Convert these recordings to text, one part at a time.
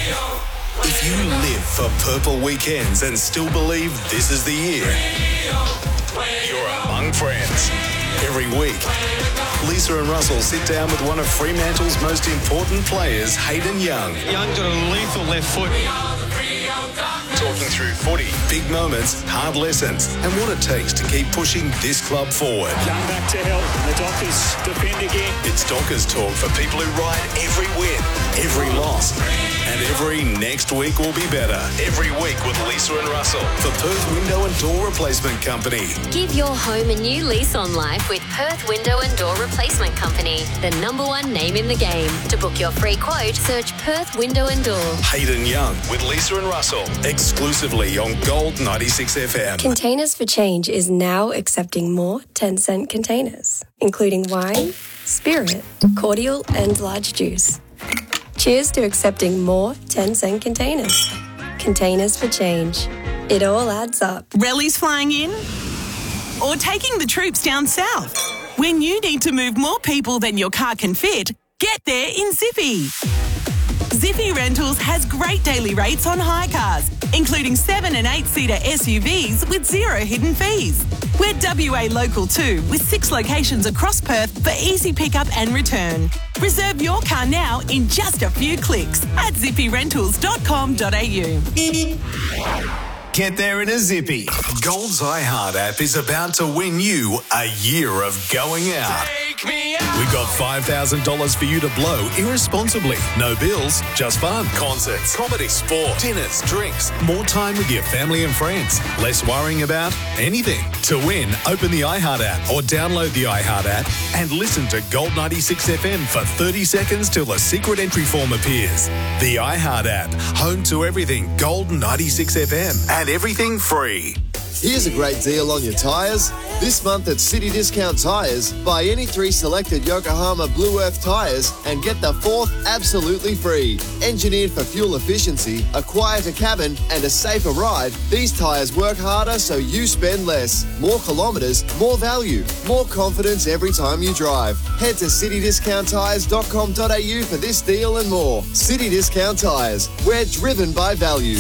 If you live for purple weekends and still believe this is the year, you're among friends. Every week, Lisa and Russell sit down with one of Fremantle's most important players, Hayden Young. Young's got a lethal left foot. Talking through footy, big moments, hard lessons, and what it takes to keep pushing this club forward. Young back to help. The Dockers defend again. It's Dockers talk for people who ride every win, every loss, and every next week will be better. Every week with Lisa and Russell for Perth Window and Door Replacement Company. Give your home a new lease on life with Perth Window and Door Replacement Company, the #1 name in the game. To book your free quote, search Perth Window and Door. Hayden Young with Lisa and Russell, exclusively on Gold 96 FM. Containers for Change is now accepting more 10-cent containers, including wine, spirit, cordial, and large juice. Cheers to accepting more 10-cent containers. Containers for Change. It all adds up. Rallies flying in? Or taking the troops down south? When you need to move more people than your car can fit, get there in Zippy. Zippy Rentals has great daily rates on hire cars, including 7 and 8-seater SUVs with zero hidden fees. We're WA local too, with 6 locations across Perth for easy pickup and return. Reserve your car now in just a few clicks at zippyrentals.com.au. Get there in a zippy. Gold's iHeart app is about to win you a year of going out. We've got $5,000 for you to blow irresponsibly. No bills, just fun. Concerts, comedy, sport, dinners, drinks, more time with your family and friends. Less worrying about anything. To win, open the iHeart app or download the iHeart app and listen to Gold 96 FM for 30 seconds till a secret entry form appears. The iHeart app, home to everything Gold 96 FM and everything free. Here's a great deal on your tyres. This month at City Discount Tyres, buy any 3 selected Yokohama Blue Earth tyres and get the 4th absolutely free. Engineered for fuel efficiency, a quieter cabin and a safer ride, these tyres work harder so you spend less. More kilometres, more value, more confidence every time you drive. Head to citydiscounttyres.com.au for this deal and more. City Discount Tyres, we're driven by value.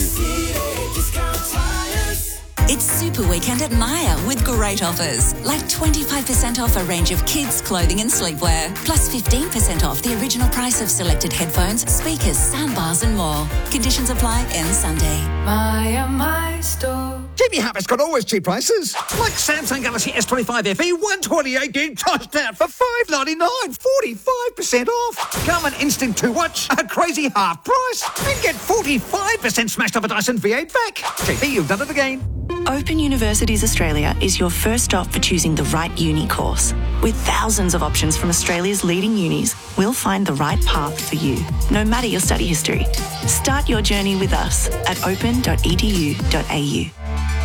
It's Super Weekend at Myer with great offers, like 25% off a range of kids' clothing and sleepwear, plus 15% off the original price of selected headphones, speakers, soundbars and more. Conditions apply end Sunday. Myer, my store. JB Harvest got always cheap prices. Like Samsung Galaxy S25 FE 128 gig tossed out for $599, 45% off. Garmin Instinct 2 watch, a crazy half price. And get 45% smashed off a Dyson V8 back. JB, you've done it again. Open Universities Australia is your first stop for choosing the right uni course. With thousands of options from Australia's leading unis, we'll find the right path for you, no matter your study history. Start your journey with us at open.edu.au.